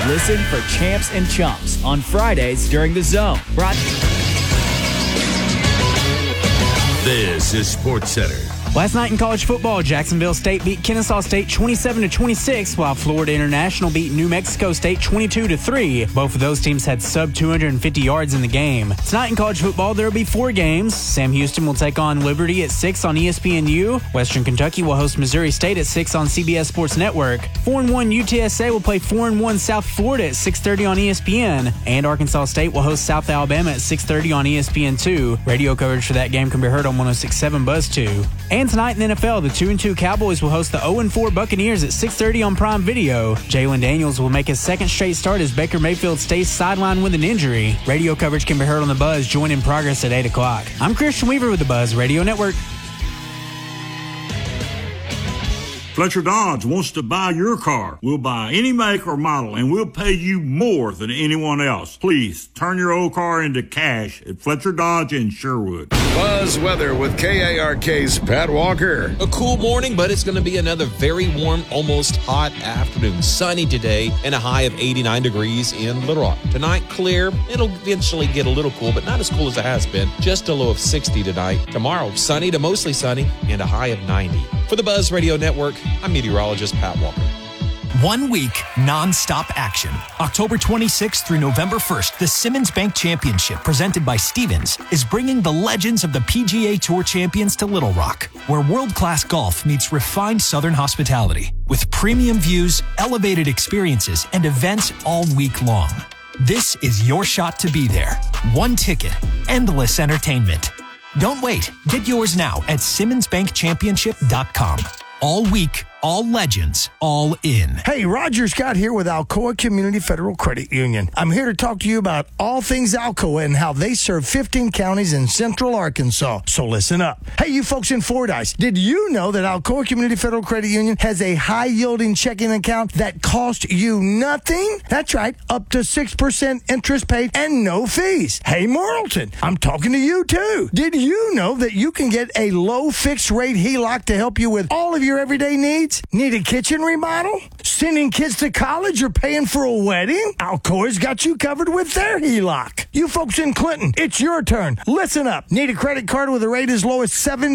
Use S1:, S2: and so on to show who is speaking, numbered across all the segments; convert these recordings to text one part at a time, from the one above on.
S1: Listen for Champs and Chumps on Fridays during The Zone.
S2: This is SportsCenter.
S3: Last night in college football, Jacksonville State beat Kennesaw State 27-26, while Florida International beat New Mexico State 22-3. Both of those teams had sub 250 yards in the game. Tonight in college football, there will be 4 games. Sam Houston will take on Liberty at 6 on ESPNU. Western Kentucky will host Missouri State at 6 on CBS Sports Network. 4-1 UTSA will play 4-1 South Florida at 6:30 on ESPN. And Arkansas State will host South Alabama at 6:30 on ESPN2. Radio coverage for that game can be heard on 106.7 Buzz 2. And tonight in the NFL, the 2-2 Cowboys will host the 0-4 Buccaneers at 6:30 on Prime Video. Jalen Daniels will make his second straight start as Baker Mayfield stays sidelined with an injury. Radio coverage can be heard on the Buzz. Join in progress at 8 o'clock. I'm Christian Weaver with the Buzz Radio Network.
S4: Fletcher Dodge wants to buy your car. We'll buy any make or model, and we'll pay you more than anyone else. Please turn your old car into cash at Fletcher Dodge in Sherwood.
S2: Buzz Weather with KARK's Pat Walker.
S5: A cool morning, but it's going to be another very warm, almost hot afternoon. Sunny today and a high of 89 degrees in Little Rock. Tonight, clear. It'll eventually get a little cool, but not as cool as it has been. Just a low of 60 tonight. Tomorrow, sunny to mostly sunny and a high of 90. For the Buzz Radio Network, I'm meteorologist Pat Walker.
S6: 1 week, non-stop action. October 26th through November 1st, the Simmons Bank Championship, presented by Stevens, is bringing the legends of the PGA Tour champions to Little Rock, where world-class golf meets refined Southern hospitality, with premium views, elevated experiences, and events all week long. This is your shot to be there. 1 ticket, endless entertainment. Don't wait. Get yours now at SimmonsBankChampionship.com. All week, all legends, all in.
S7: Hey, Roger Scott here with Alcoa Community Federal Credit Union. I'm here to talk to you about all things Alcoa and how they serve 15 counties in central Arkansas. So listen up. Hey, you folks in Fordyce, did you know that Alcoa Community Federal Credit Union has a high-yielding checking account that costs you nothing? That's right, up to 6% interest paid and no fees. Hey, Morrilton, I'm talking to you too. Did you know that you can get a low fixed rate HELOC to help you with all of your everyday needs? Need a kitchen remodel? Sending kids to college or paying for a wedding? Alcoa's got you covered with their HELOC. You folks in Clinton, it's your turn. Listen up. Need a credit card with a rate as low as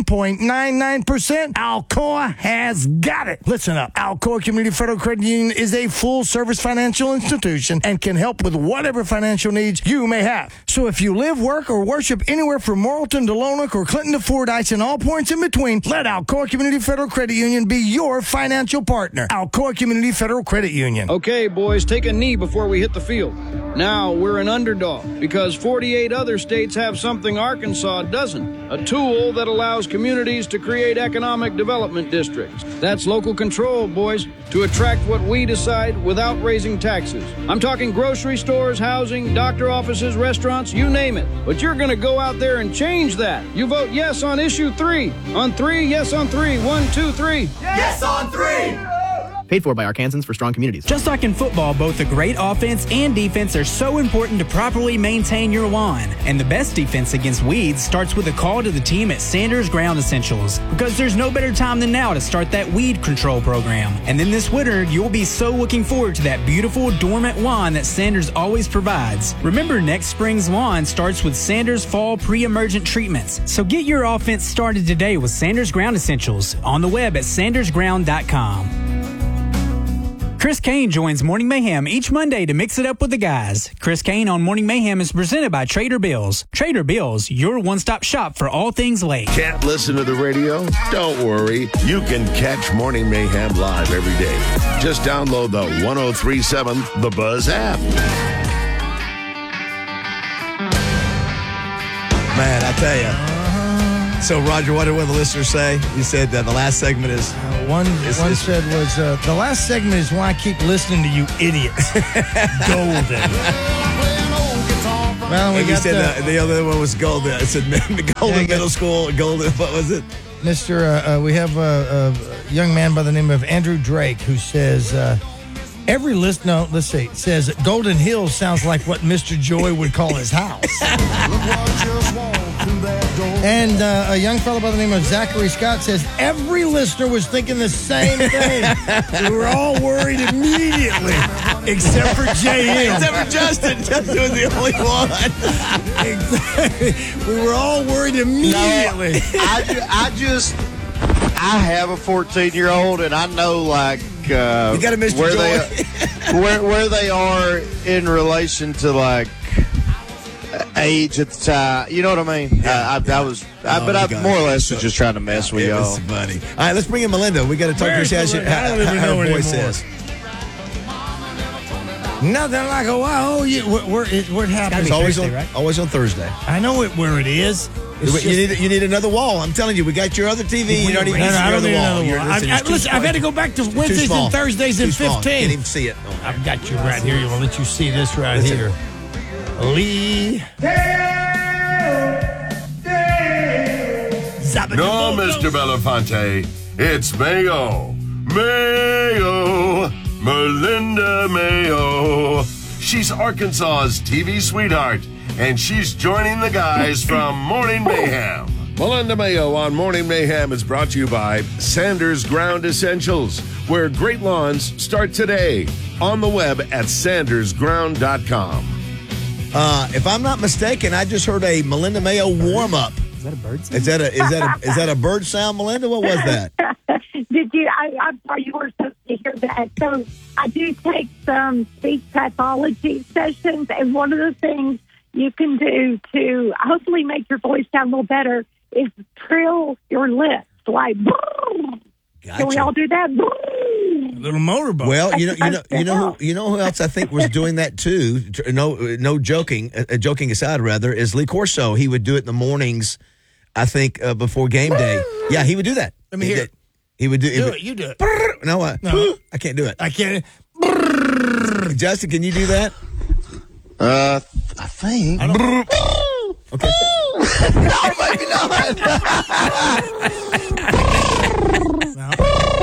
S7: 7.99%? Alcoa has got it. Listen up. Alcoa Community Federal Credit Union is a full-service financial institution and can help with whatever financial needs you may have. So if you live, work, or worship anywhere from Morrilton to Lonoc or Clinton to Fordyce and all points in between, let Alcoa Community Federal Credit Union be your financial partner. Alcoa Community Federal Credit Union.
S8: Okay, boys, take a knee before we hit the field. Now we're an underdog because 48 other states have something Arkansas doesn't. A tool that allows communities to create economic development districts. That's local control, boys, to attract what we decide without raising taxes. I'm talking grocery stores, housing, doctor offices, restaurants, you name it. But you're going to go out there and change that. You vote yes on issue 3. On 3, yes on 3. 1, 2, 3.
S9: Yes on 3!
S10: Paid for by Arkansans for Strong Communities.
S3: Just like in football, both a great offense and defense are so important to properly maintain your lawn. And the best defense against weeds starts with a call to the team at Sanders Ground Essentials, because there's no better time than now to start that weed control program. And then this winter, you'll be so looking forward to that beautiful dormant lawn that Sanders always provides. Remember, next spring's lawn starts with Sanders Fall Pre-Emergent Treatments. So get your offense started today with Sanders Ground Essentials on the web at sandersground.com. Chris Kane joins Morning Mayhem each Monday to mix it up with the guys. Chris Kane on Morning Mayhem is presented by Trader Bill's. Trader Bill's, your one-stop shop for all things late.
S2: Can't listen to the radio? Don't worry. You can catch Morning Mayhem live every day. Just download the 1037 The Buzz app.
S11: Man, I tell you. So, Roger, what did one of the listeners say? You said that the last segment is...
S7: One said was, the last segment is why I keep listening to you idiots. Golden. Well,
S11: we got the other one was Golden. I said Golden Middle School. Golden, what was it?
S7: We have a young man by the name of Andrew Drake who says... Every list, no, let's see, says Golden Hills sounds like what Mr. Joy would call his house. And a young fellow by the name of Zachary Scott says every listener was thinking the same thing. We were all worried immediately. Except for JM.
S11: Except for Justin. Justin was the only one.
S7: Exactly. We were all worried immediately.
S9: I have a 14-year-old, and I know, like,
S11: you got a Mr.
S9: where they are in relation to, like, age at the time. You know what I mean?
S11: Yeah.
S9: I more or less was just trying to mess with y'all.
S11: It was funny. All right, let's bring in Melinda. We got to talk to her.
S7: I don't even know
S11: her voice
S7: anymore.
S11: is.
S7: Nothing like a wow. Where it happens?
S11: It's always
S3: Thursday,
S11: on,
S3: right?
S11: always on Thursday.
S7: I know where it is.
S11: You need another wall. I'm telling you, we got your other TV. You don't even need
S7: I don't need another wall.
S11: Listen,
S7: I've had to go back to Wednesdays and Thursdays in 15.
S11: Can't even see it.
S7: I've got you right here. I'll let you see this right here. Lee.
S2: No, Mr. Belafonte. It's Mayo. Melinda Mayo. She's Arkansas's TV sweetheart, and she's joining the guys from Morning Mayhem. Melinda Mayo on Morning Mayhem is brought to you by Sanders Ground Essentials, where great lawns start today. On the web at sandersground.com.
S11: If I'm not mistaken, I just heard a Melinda Mayo warm up.
S3: Is that a bird sound?
S11: Is that a bird sound, Melinda? What was that?
S12: Did you? I'm sorry, you were supposed to hear that. So I do take some speech pathology sessions, and one of the things you can do to hopefully make your voice sound a little better is trill your lips, like. Gotcha. Can we all do that?
S7: Little motorboat.
S11: Well, you know who else I think was doing that too. No joking. Joking aside, rather, is Lee Corso. He would do it in the mornings. I think before game day. Yeah, he would do that.
S7: Let me hear it.
S11: He would do
S7: it. You do it.
S11: No, I can't do it.
S7: I can't.
S11: Justin, can you do that?
S9: I think.
S11: Okay.
S9: No, maybe not.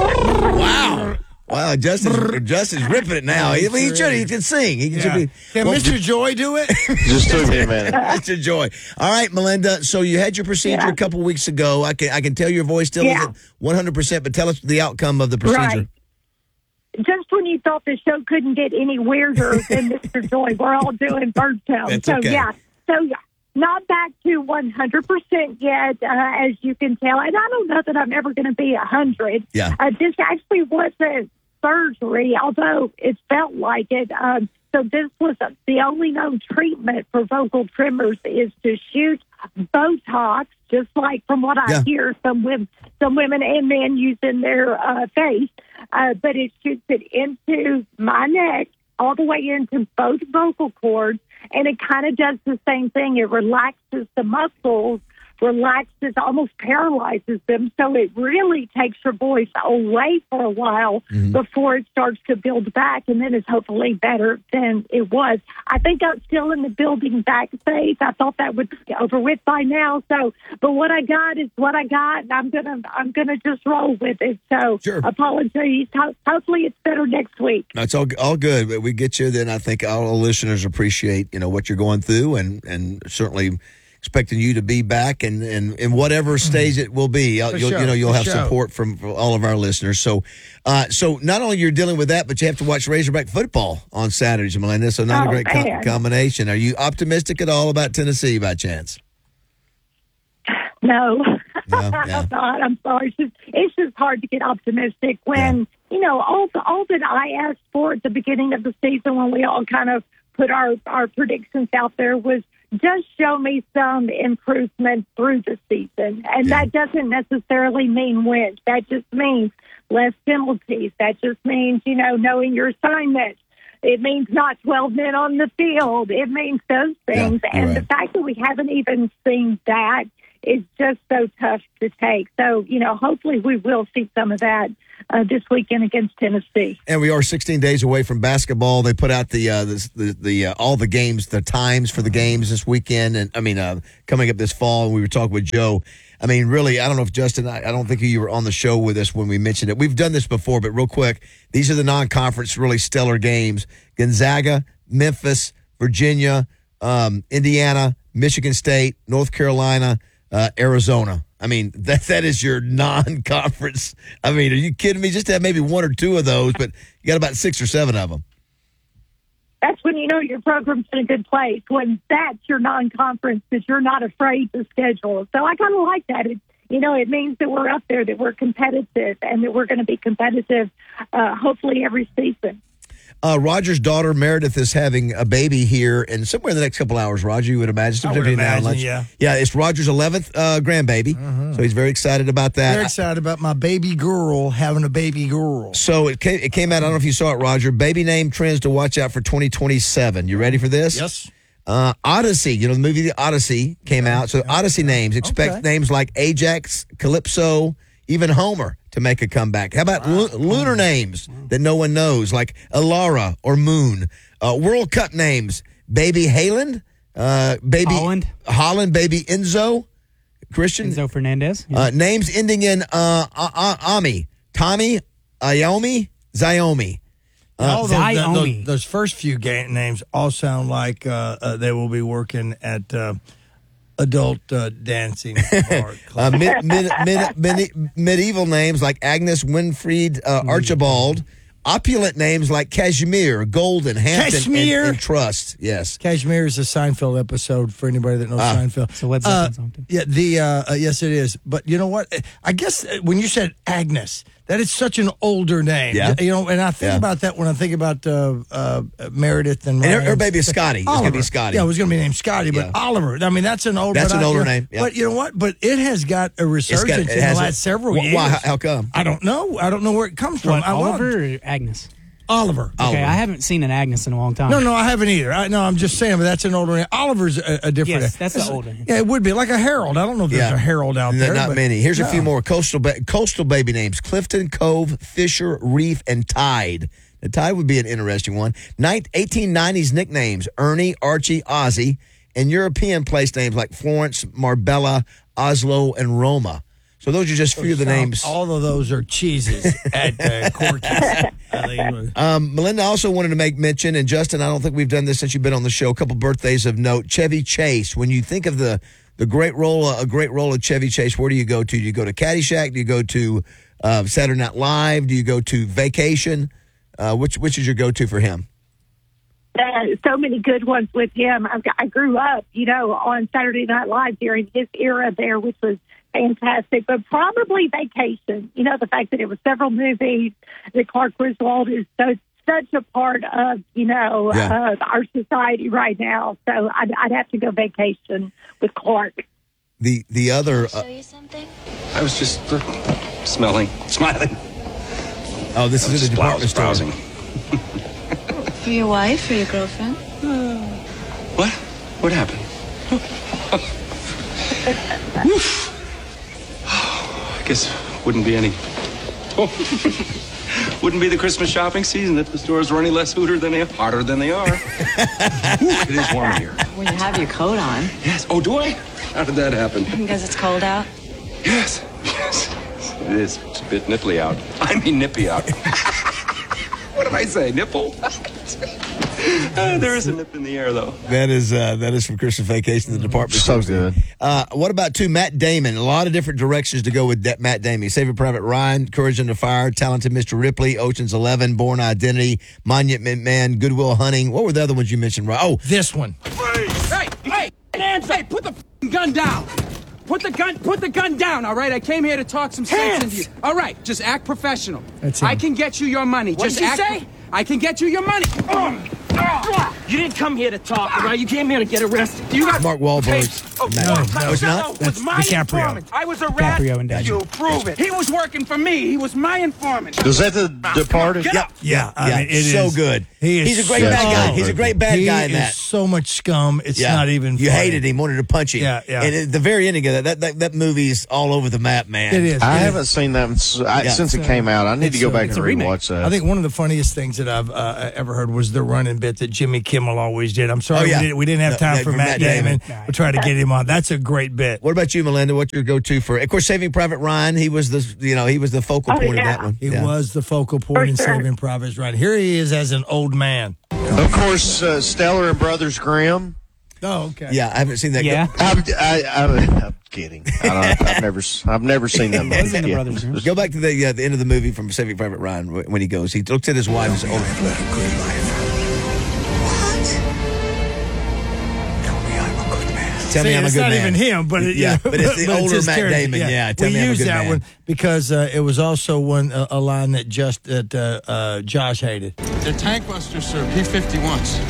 S11: Wow, Justin's ripping it now. He can sing.
S7: Can Mr. Joy do it?
S9: Just took me a minute.
S11: Mr. Joy. All right, Melinda. So you had your procedure a couple weeks ago. I can tell your voice still isn't 100%, but tell us the outcome of the procedure.
S12: Right. Just when you thought the show couldn't get any weirder than Mr. Joy, we're all doing bird sounds.
S11: That's okay.
S12: So not back to 100% yet, as you can tell. And I don't know that I'm ever going to be 100.
S11: Yeah.
S12: This actually wasn't surgery, although it felt like it. So this was the only known treatment for vocal tremors is to shoot Botox, just like from what I hear some women and men use in their face. But it shoots it into my neck, all the way into both vocal cords, and it kind of does the same thing. It relaxes the muscles, almost paralyzes them. So it really takes your voice away for a while before it starts to build back, and then it's hopefully better than it was. I think I'm still in the building back phase. I thought that would be over with by now. So, but what I got is what I got, and I'm gonna just roll with it. So, apologies. Hopefully, it's better next week.
S11: No, it's all good. But we get you. Then I think all the listeners appreciate what you're going through, and certainly expecting you to be back and in whatever stage it will be. You'll have support from all of our listeners. So not only you're dealing with that, but you have to watch Razorback football on Saturdays, Melinda. So not a great combination. Are you optimistic at all about Tennessee by chance?
S12: No, I'm not. I'm sorry. It's just hard to get optimistic when all that I asked for at the beginning of the season, when we all kind of put our predictions out there, was just show me some improvement through the season. And that doesn't necessarily mean wins. That just means less penalties. That just means, knowing your assignment. It means not 12 men on the field. It means those things. And the fact that we haven't even seen that is just so tough to take. So, hopefully we will see some of that this weekend against Tennessee.
S11: And we are 16 days away from basketball. They put out the all the games, the times for the games this weekend, and coming up this fall. And we were talking with Joe. I mean, really, I don't know if Justin, I don't think you were on the show with us when we mentioned it. We've done this before, but real quick, these are the non-conference really stellar games: Gonzaga, Memphis, Virginia, Indiana, Michigan State, North Carolina, Arizona. I mean, that is your non-conference. I mean, are you kidding me? Just to have maybe one or two of those, but you got about 6 or 7 of them.
S12: when you know your program's in a good place, when that's your non-conference that you're not afraid to schedule. So I kind of like that. It means that we're up there, that we're competitive, and that we're going to be competitive hopefully every season.
S11: Roger's daughter, Meredith, is having a baby here, and somewhere in the next couple hours, Roger, you would imagine.
S7: I would imagine, yeah.
S11: Yeah, it's Roger's 11th grandbaby, so he's very excited about that.
S7: Very excited about my baby girl having a baby girl.
S11: So it came out, I don't know if you saw it, Roger, baby name trends to watch out for 2027. You ready for this?
S7: Yes.
S11: Odyssey, the movie The Odyssey came out, so Odyssey names, expect names like Ajax, Calypso, even Homer to make a comeback. How about lunar names that no one knows, like Alara or Moon? World Cup names, Baby Haaland, Baby Holland, Baby Enzo, Christian.
S3: Enzo Fernandez. Yeah.
S11: Names ending in Ami, Tommy, Iomi, Xiaomi.
S7: All those first few names all sound like they will be working at adult dancing bar.
S11: Medieval names like Agnes, Winfried, Archibald. Opulent names like Cashmere, Golden, Hampton, and Trust. Yes.
S7: Cashmere is a Seinfeld episode for anybody that knows Seinfeld.
S3: It's a Led Zeppelin song.
S7: Yeah, yes, it is. But you know what? I guess when you said Agnes, that is such an older name.
S11: Yeah.
S7: And I think about that when I think about Meredith and Ryan.
S11: And her baby is Scotty. It's going to be Scotty.
S7: Yeah, it was going to be named Scotty, but Oliver. I mean, that's an older
S11: name. Yeah.
S7: But you know what? But it has got a resurgence in the last several years.
S11: Why? How come?
S7: I don't know. I don't know where it comes from.
S3: Oliver or Agnes?
S7: Oliver.
S3: Okay, I haven't seen an Agnes in a long time.
S7: No, I haven't either. I'm just saying, but that's an older name. Oliver's a different.
S3: Yes, that's the older name.
S7: Yeah, it would be like a Harold. I don't know if there's a Harold out there.
S11: Not many. Here's a few more coastal baby names: Clifton, Cove, Fisher, Reef, and Tide. The Tide would be an interesting one. 1890s nicknames: Ernie, Archie, Ozzy, and European place names like Florence, Marbella, Oslo, and Roma. So those are just a few of the names.
S7: All of those are cheeses at Corky's.
S11: Melinda also wanted to make mention, and Justin, I don't think we've done this since you've been on the show, a couple birthdays of note. Chevy Chase. When you think of the great role of Chevy Chase, where do you go to? Do you go to Caddyshack? Do you go to Saturday Night Live? Do you go to Vacation? Which is your go-to for him?
S12: So many good ones with him. I grew up, on Saturday Night Live during his era there, which was fantastic, but probably Vacation. The fact that it was several movies, that Clark Griswold is such a part of, our society right now. So I'd have to go Vacation with Clark.
S11: The other...
S13: Can I show you something? I was just smiling.
S11: Oh, this is in the department store.
S13: Browsing.
S14: For your wife or your girlfriend?
S13: What? What happened? Woof. I guess wouldn't be the Christmas shopping season if the stores were any less hotter than they are. It is warm here.
S14: Well, you have your coat on.
S13: Yes. Oh, do I? How did that happen?
S14: Because it's cold out?
S13: Yes. It is. It's a bit nipply out. I mean nippy out. What did I say? Nipple? There is a nip in the air, though.
S11: That is from Christmas Vacation, the department.
S9: So good.
S11: What about Matt Damon? A lot of different directions to go with Matt Damon. Saving Private Ryan, Courage Under Fire, Talented Mr. Ripley, Ocean's 11, Born Identity, Monument Man, Good Will Hunting. What were the other ones you mentioned? Oh,
S7: this one.
S15: Hey, put the gun down. Put the gun down, all right? I came here to talk some sense into you. All right, just act professional. I can get you your money.
S16: What did you say?
S15: I can get you your money.
S16: You didn't come here to talk, all right? You came here to get arrested.
S15: You got
S11: Mark Wahlberg.
S7: No,
S11: it's not.
S7: That's
S16: my
S7: DiCaprio.
S16: informant. I was a rat.
S3: DiCaprio and Dad.
S16: You prove it.
S15: He was working for me. He was my informant.
S9: Was that The Departed?
S7: Yeah. I mean, it
S11: so
S7: is
S11: good.
S7: He's
S11: a great bad guy. He's a great bad guy in that.
S7: He is so much scum. It's not even funny.
S11: You hated him, wanted to punch him.
S7: Yeah.
S11: And at the very ending of that movie's all over the map, man.
S7: It is.
S9: I haven't seen that since it came out. I need to go back and rewatch that.
S7: I think one of the funniest things that I've ever heard was the running bit that Jimmy Kimmel always did. I'm sorry we didn't have time for Matt Damon. We'll try to get him on. That's a great bit.
S11: What about you, Melinda? What's your go-to for? Of course, Saving Private Ryan. He was the focal point of that one.
S7: He was the focal point in Saving Private Ryan. Here he is as an old man.
S9: Of course, Stellar and Brothers Grimm.
S7: Oh, okay.
S11: Yeah, I haven't seen that.
S3: Yeah.
S9: I'm kidding. I've never seen that movie.
S11: Go back to the end of the movie from Saving Private Ryan when he looks at his wife and says, Tell me I'm a
S7: it's
S11: good
S7: not
S11: man.
S7: even him, but
S11: but it's the older
S7: his
S11: Matt
S7: character.
S11: Damon. Yeah, tell
S7: we
S11: me I'm a
S7: used
S11: good
S7: that
S11: man.
S7: one because it was also a line that Josh hated.
S17: They're tank busters, sir. P-51s.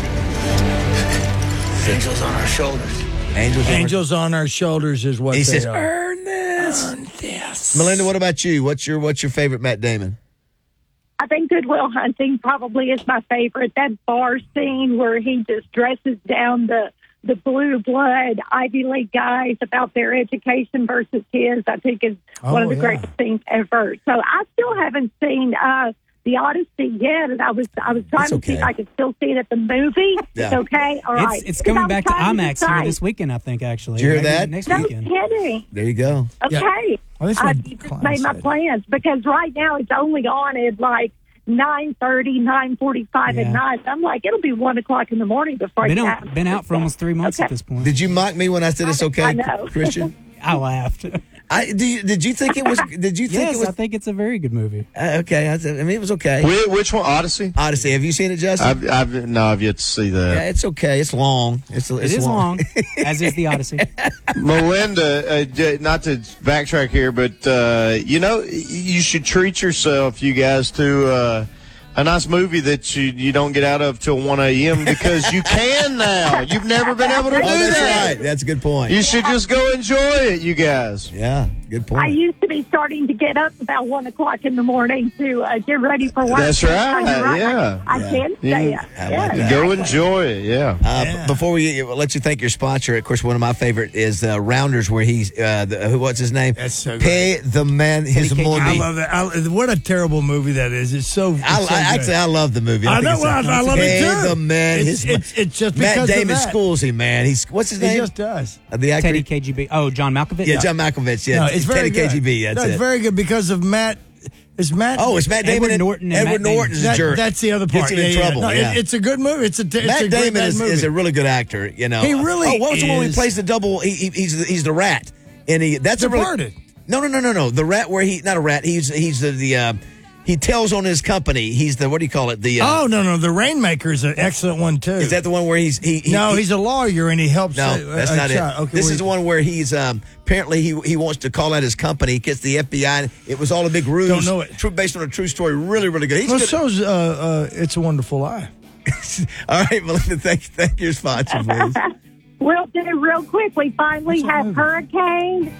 S7: Angels on our shoulders. Angels on our shoulders is what
S11: he
S7: they
S11: says.
S7: are.
S11: Earn this.
S7: Earn this.
S11: Melinda, what about you? What's your favorite Matt Damon?
S12: I think Good Will Hunting probably is my favorite. That bar scene where he just dresses down the blue blood Ivy League guys about their education versus his, I think is one of the greatest scenes ever. So I still haven't seen The Odyssey yet, and I was trying to see if I could still see it at the movie.
S3: Yeah.
S12: It's okay, all right.
S3: It's coming back to IMAX here this weekend, I think. Actually,
S11: Did you hear
S3: Maybe
S11: that?
S3: next
S12: No
S3: weekend?
S12: kidding.
S11: There you go.
S12: Okay.
S7: Well,
S12: I just made my plans because right now it's only on at like 9:30, 9:45 at night. I'm like, it'll be 1 o'clock in the morning before I get
S3: Been out for almost 3 months at this point.
S11: Did you mock me when I said it's okay,
S12: I know.
S11: Christian?
S3: I laughed.
S11: Did you think it was? Did you think
S3: Yes,
S11: it was?
S3: I think it's a very good movie.
S11: Okay, I mean it was okay.
S9: Which one? Odyssey.
S11: Odyssey. Have you seen it, Justin?
S9: I've yet to see that.
S11: Yeah, it's okay. It's long. It
S3: is long, as is the Odyssey.
S9: Melinda, not to backtrack here, but you should treat yourself, you guys, to a nice movie that you don't get out of till 1 a.m. because you can now. You've never been able to do
S11: that's
S9: that.
S11: right. That's a good point.
S9: You should just go enjoy it, you guys.
S11: Yeah, good point.
S12: I used to be starting to get up about 1 o'clock in the morning to get ready for work.
S9: That's right. Yeah.
S12: I can say it. Yeah.
S9: Go enjoy it. Yeah.
S11: Before we let you thank your sponsor, of course, one of my favorite is Rounders, where he's what's his name?
S7: That's so
S11: Pay the man his money.
S7: I love that. What a terrible movie that is. It's so.
S11: Actually, I love the movie.
S7: I know. I love it too.
S11: Pay the man his money.
S7: It's just
S11: Matt
S7: because
S11: Damon
S7: of that.
S11: schools him, man. What's his name?
S7: He just does.
S11: The actor.
S3: Teddy KGB. Oh, John Malkovich.
S11: Yeah, John Malkovich. Yeah,
S7: No, it's very
S11: Teddy
S7: good.
S11: KGB. That's
S7: It's
S11: it.
S7: very good because of Matt. It's Matt.
S11: Oh, it's Matt Damon.
S3: Edward Norton. And
S11: Edward
S3: Matt
S11: Norton's a
S3: Damon.
S11: jerk.
S7: That's the other part.
S11: Gets him in trouble.
S7: No,
S11: yeah.
S7: It's a good movie. It's a
S11: Matt
S7: great
S11: Damon
S7: bad movie.
S11: is a really good actor. You know,
S7: He really
S11: Oh, what was the one where he
S7: is.
S11: plays the double? He's the rat, and that's
S7: Departed.
S11: a really no. The rat where he not a rat. He's the he tells on his company. He's the what do you call it? The
S7: no. The Rainmaker is an excellent one too.
S11: Is that the one where he's he's
S7: a lawyer and he helps.
S11: No, that's not it.
S7: Okay,
S11: this is the one where he's apparently he wants to call out his company, gets the FBI. It was all a big ruse.
S7: Don't know it.
S11: Based on a true story. Really, really good. He's
S7: Well,
S11: good.
S7: so's It's a Wonderful Life.
S11: All right, Melinda, thank your sponsor, please.
S12: We'll do real quick. We finally have Hurricane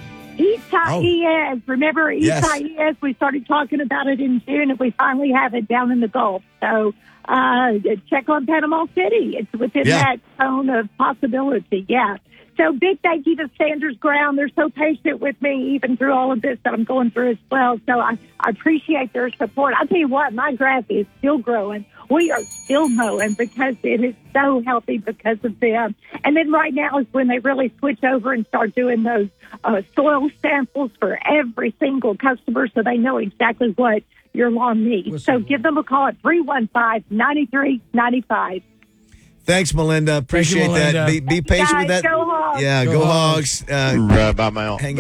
S12: Isaias. Remember Isaias? We started talking about it in June, and we finally have it down in the Gulf. So check on Panama City. It's within that zone of possibility. Yeah. So big thank you to Sanders Ground. They're so patient with me, even through all of this that I'm going through as well. So I appreciate their support. I'll tell you what, my grass is still growing. We are still mowing because it is so healthy because of them. And then right now is when they really switch over and start doing those soil samples for every single customer so they know exactly what your lawn needs. So give them a call at 315-9395.
S11: Thanks, Melinda. Appreciate that. Be patient with that.
S12: Go Hogs.
S11: Yeah, go Hogs.
S9: Right by my own.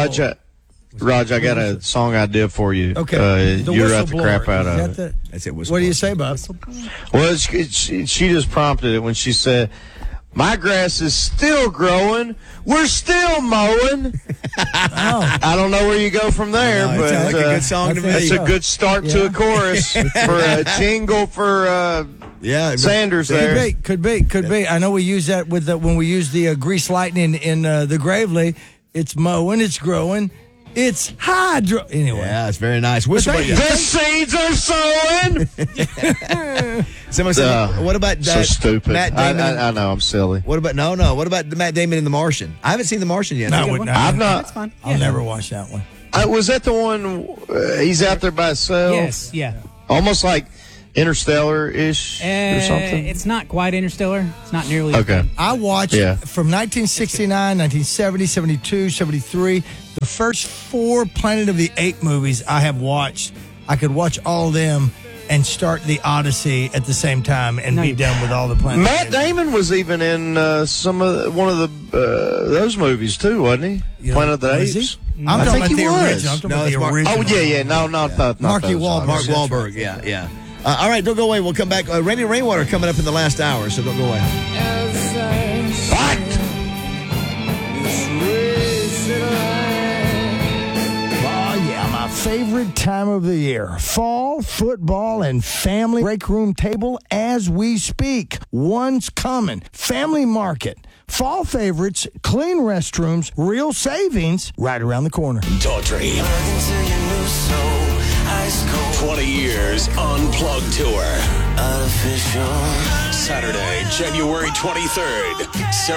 S9: Raj, I got a song idea for you.
S7: Okay.
S9: You're out the crap out of it.
S11: That's it.
S7: What do you say, Bob?
S9: Well, she just prompted it when she said, "My grass is still growing. We're still mowing." I don't know where you go from there, but
S11: like a good song to me.
S9: That's a good start to a chorus for a jingle for Sanders there.
S7: Could be. I know we use that with when we use the grease lightning in the Gravely. It's mowing. It's growing. It's hydro. Anyway.
S11: Yeah, it's very nice.
S9: The seeds are sowing.
S11: Someone said, what about
S9: so stupid.
S11: Matt Damon?
S9: I know, I'm silly.
S11: What about no? What about Matt Damon in The Martian? I haven't seen The Martian yet.
S9: I've not.
S3: That's fine.
S7: I'll never watch that one.
S9: Was that the one he's out there by himself?
S3: Yes, yeah.
S9: Almost like Interstellar-ish or something?
S3: It's not quite Interstellar. It's not nearly.
S9: Okay.
S7: I watched from 1969, 1970, 72, 73, the first 4 Planet of the Apes movies I have watched. I could watch all of them and start the Odyssey at the same time and be done with all the Planet
S9: Matt Damon was even in one of the those movies too, wasn't he? Planet of the Apes.
S7: I'm talking about the original. I'm talking about the original.
S9: Oh yeah. No, not
S7: Marky
S9: those.
S7: Wahlberg.
S11: Mark Wahlberg. Yeah. All right, don't go away. We'll come back. Rain and Rainwater coming up in the last hour, so don't go away.
S7: favorite time of the year. Fall, football, and family break room table as we speak. One's coming. Family market. Fall favorites, clean restrooms, real savings right around the corner.
S18: Daughtry. 20 years Unplugged Tour. Saturday, January 23rd.